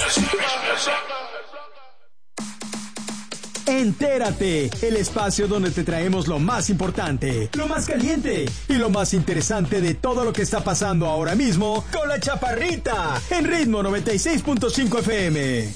Entérate, el espacio donde te traemos lo más importante, lo más caliente y lo más interesante de todo lo que está pasando ahora mismo con la Chaparrita en Ritmo 96.5 FM.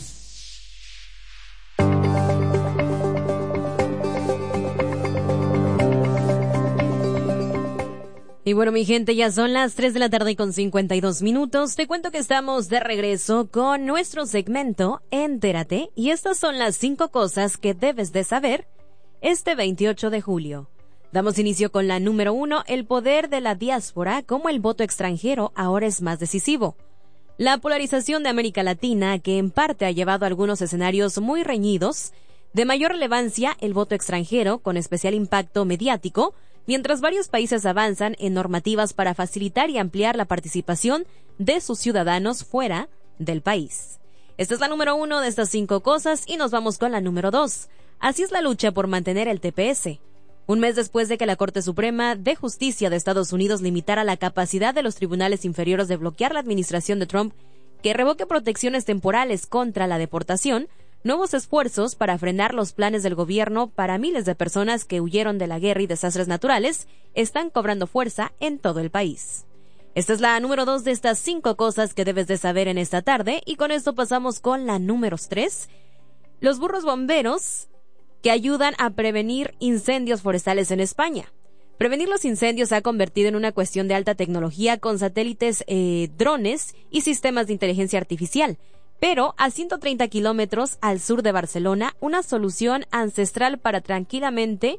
Y bueno, mi gente, ya son las 3 de la tarde con 52 minutos. Te cuento que estamos de regreso con nuestro segmento Entérate, y estas son las 5 cosas que debes de saber este 28 de julio. Damos inicio con la número 1, el poder de la diáspora, cómo el voto extranjero ahora es más decisivo. La polarización de América Latina, que en parte ha llevado a algunos escenarios muy reñidos, de mayor relevancia el voto extranjero, con especial impacto mediático, mientras varios países avanzan en normativas para facilitar y ampliar la participación de sus ciudadanos fuera del país. Esta es la número 1 de estas 5 cosas y nos vamos con la número 2. Así es la lucha por mantener el TPS. Un mes después de que la Corte Suprema de Justicia de Estados Unidos limitara la capacidad de los tribunales inferiores de bloquear la administración de Trump, que revoque protecciones temporales contra la deportación, nuevos esfuerzos para frenar los planes del gobierno para miles de personas que huyeron de la guerra y desastres naturales están cobrando fuerza en todo el país. Esta es la número 2 de estas 5 cosas que debes de saber en esta tarde, y con esto pasamos con la número 3. Los burros bomberos que ayudan a prevenir incendios forestales en España. Prevenir los incendios se ha convertido en una cuestión de alta tecnología con satélites, drones y sistemas de inteligencia artificial. Pero a 130 kilómetros al sur de Barcelona, una solución ancestral pasa tranquilamente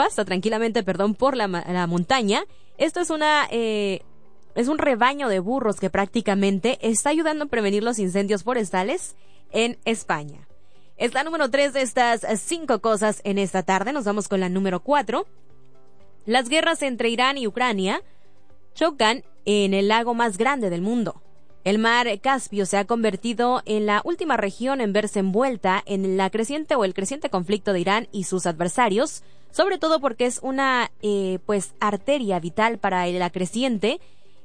por la montaña. Esto es es un rebaño de burros que prácticamente está ayudando a prevenir los incendios forestales en España. Es la número 3 de estas 5 cosas en esta tarde. Nos vamos con la número 4. Las guerras entre Irán y Ucrania chocan en el lago más grande del mundo. El mar Caspio se ha convertido en la última región en verse envuelta en el creciente conflicto de Irán y sus adversarios, sobre todo porque es una arteria vital para la creciente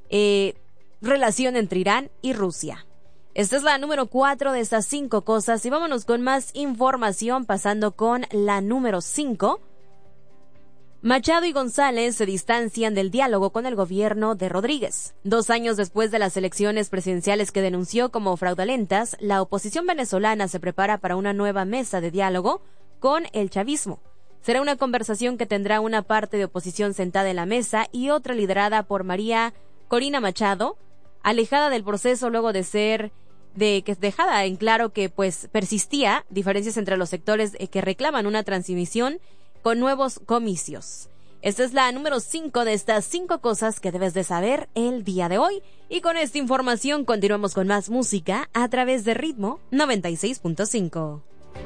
relación entre Irán y Rusia. Esta es la número 4 de estas 5 cosas, y vámonos con más información pasando con la número 5. Machado y González se distancian del diálogo con el gobierno de Rodríguez. 2 años después de las elecciones presidenciales que denunció como fraudulentas, la oposición venezolana se prepara para una nueva mesa de diálogo con el chavismo. Será una conversación que tendrá una parte de oposición sentada en la mesa y otra liderada por María Corina Machado, alejada del proceso luego de que dejada en claro que persistía diferencias entre los sectores que reclaman una transmisión con nuevos comicios. Esta es la número 5 de estas 5 cosas que debes de saber el día de hoy. Y con esta información continuamos con más música a través de Ritmo 96.5.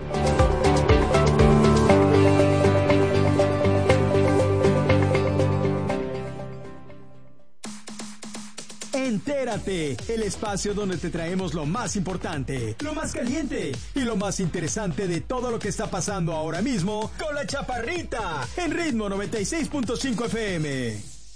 Entérate, el espacio donde te traemos lo más importante, lo más caliente y lo más interesante de todo lo que está pasando ahora mismo con la Chaparrita en Ritmo 96.5 FM.